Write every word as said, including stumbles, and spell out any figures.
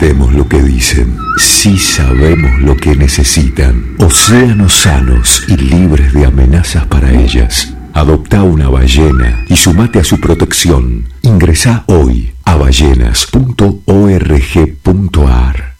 importemos lo que dicen, sí sabemos lo que necesitan. Océanos sanos y libres de amenazas para ellas. Adopta una ballena y sumate a su protección. Ingresá hoy a ballenas punto org punto ar.